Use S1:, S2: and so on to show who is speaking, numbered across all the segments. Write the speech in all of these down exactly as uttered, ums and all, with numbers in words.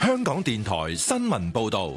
S1: 香港電台新聞報道。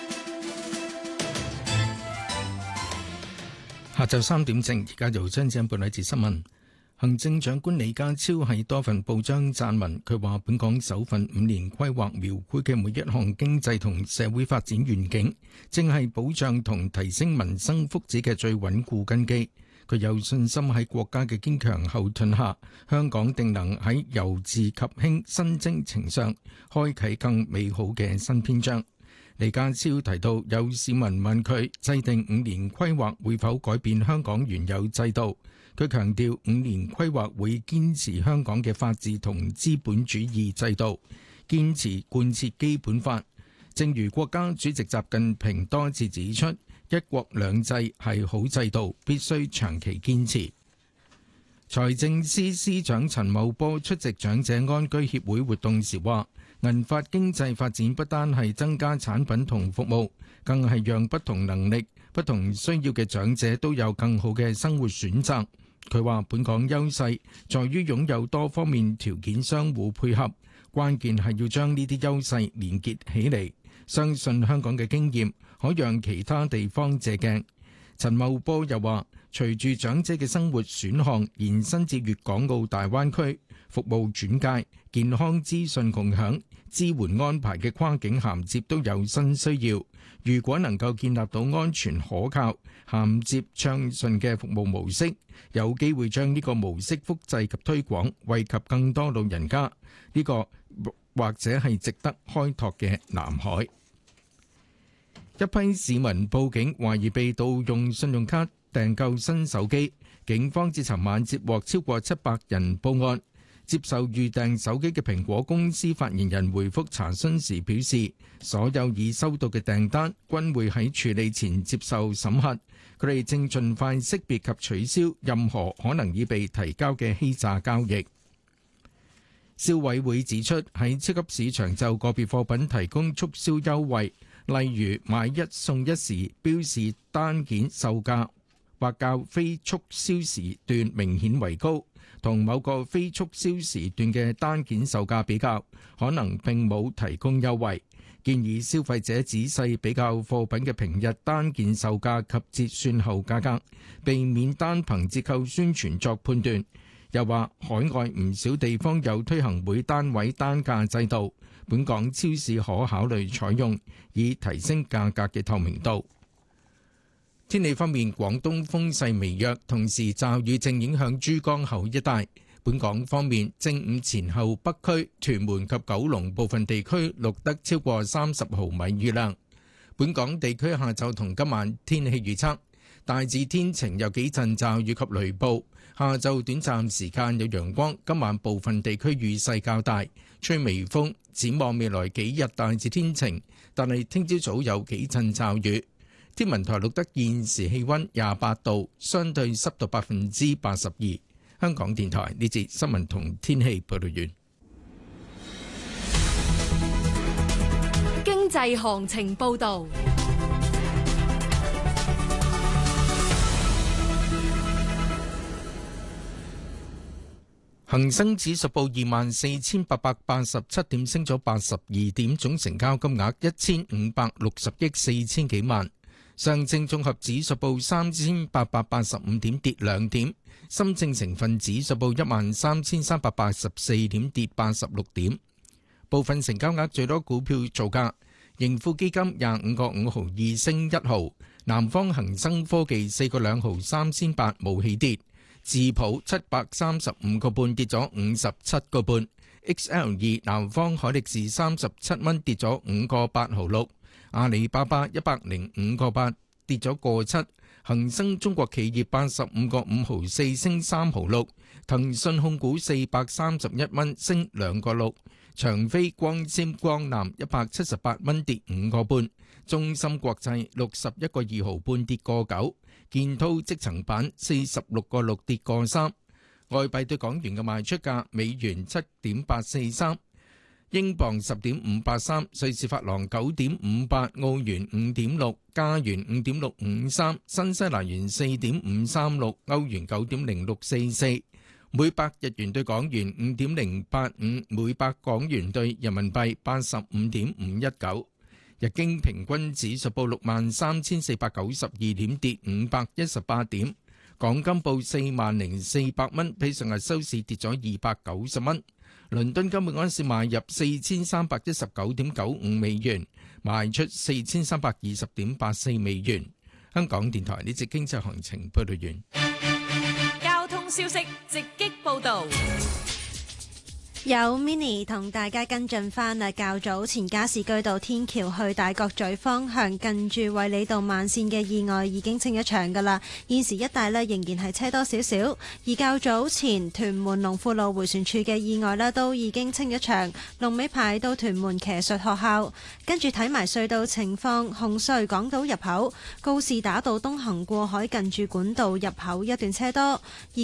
S2: 下晝三點正，而家由張子欣報道一節新聞。行政長官李家超喺多份報章撰文，佢話本港首份五年規劃描繪嘅每一項經濟同社會發展願景，正係保障同提升民生福祉嘅最穩固根基。佢有信心喺國家嘅堅強後盾下，香港定能喺由治及興新征程上開啟更美好嘅新篇章。李家超提到，有市民問佢制定五年規劃會否改變香港原有制度，佢強調五年規劃會堅持香港嘅法治同資本主義制度，堅持貫徹基本法。正如國家主席習近平多次指出，一國兩制係好制度，必須長期堅持。財政司司長陳茂波出席長者安居協會活動時話，銀髮經濟發展不單係增加產品同服務，更係讓不同能力、不同需要嘅長者都有更好嘅生活選擇。佢話本港優勢在於擁有多方面條件相互配合，關鍵係要將呢啲優勢連結起嚟。相信香港嘅經驗可讓其他地方借鏡。陳茂波又話，隨住長者嘅生活選項延伸至粵港澳大灣區，服務轉介、健康資訊共享、支援安排嘅跨境銜接都有新需要。如果能夠建立到安全可靠、銜接暢順嘅服務模式，有機會將呢個模式複製及推廣，惠及更多老人家。呢個或者係值得開拓嘅南海。一批市民報警，懷疑被盜用信用卡訂購新手機，警方至尋晚接獲超過七百人報案。接受預訂手機嘅蘋果公司發言人回覆查詢時表示，所有已收到嘅訂單均會喺處理前接受審核，佢哋正盡快識別及取消任何可能已被提交嘅欺詐交易。消委會指出，喺超級市場就個別貨品提供促銷優惠，例如買一送一時標示單件售價或較非促銷時段明顯為高，同某個非促銷時段嘅單件售價比較，可能並冇提供優惠。建議消費者仔細比較貨品嘅平日單件售價及折算後價格，避免單憑折扣宣傳作判斷。又話海外唔少地方有推行每單位單價制度，本港超市可考慮採用，以提升價格嘅透明度。天氣方面，廣東風勢微弱，同時驟雨正影響珠江口一帶。本港方面，正午前後北區、屯門及九龍部分地區錄得超過三十毫米雨量。本港地區下晝同今晚天氣預測，大致天晴，有幾陣驟雨及雷暴。下晝短暫時間有陽光，今晚部分地區雨勢較大，吹微風。展望未來幾日大致天晴，但係聽朝早有幾陣驟雨。天文台錄得現時氣溫廿八度，相對濕度百分之八十二。香港電台呢節新聞同天氣報道完。
S3: 經濟行情報道。
S2: 恒生指數報二萬四千八百八十七點，升咗八十二點，總成交金額一千五百六十億四千幾萬。上證綜合指數報三千八百八十五點，跌兩點。深證成分指數報一萬三千三百八十四點，跌八十六點。部分成交額最多股票造價：盈富基金廿五個五毫二升一毫，南方恒生科技四個兩毫三仙八冇起跌。智普七百三十五個半跌咗五十七個半 ，X L 二南方海力士三十七蚊跌咗五個八毫六，阿里巴巴一百零五個八跌咗個七，恒生中國企業八十五個五毫四升三毫六，騰訊控股四百三十一蚊升兩個六，長飛光纖光纜一百七十八蚊跌五個半，中芯國際六十一個二毫半跌個九。建滔積層板四十六個六跌個三，外幣對港元嘅賣出價：美元七點八四三，英鎊十點五八三，瑞士法郎九點五八，澳元五點六，加元五點六五三，新西蘭元四點五三六，歐元九點零六四四， 每百日元對港元五點零八五，每百港元對人民幣八十五點五一九。日經平均指數報六萬三千四百九十二點，跌五百一十八點。港金報四萬零四百蚊，比上日收市跌咗二百九十蚊。倫敦金每安士買入四千三百一十九點九五美元，賣出四千三百二十點八四美元。香港電台呢節經濟行情報道完。
S3: 交通消息直擊報道。
S4: 有 Mini 同大家跟進翻啊，較早前加士居道天橋去大角咀方向近住衛理道慢線嘅意外已經清一場噶啦，現時一帶呢仍然係車多少少。而較早前屯門龍富路迴旋處嘅意外呢都已經清一場，龍尾排到屯門騎術學校。跟住睇埋隧道情況，紅隧港島入口告士打道東行過海近住管道入口一段車多。